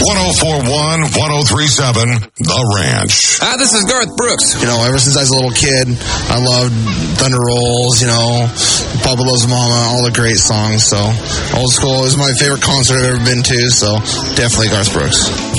1041, 1037, The Ranch. Hi, this is Garth Brooks. You know, ever since I was a little kid, I loved Thunder Rolls, you know, Papa Loves Mama, all the great songs. So, Old School is my favorite concert I've ever been to, so definitely Garth Brooks.